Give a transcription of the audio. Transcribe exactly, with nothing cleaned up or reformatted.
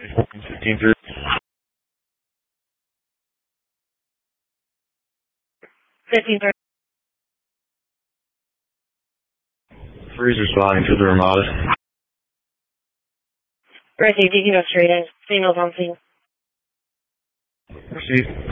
fifteen three. fifteen three. Three's responding to the Ramada. Received, you can go straight in. Females on scene. Received.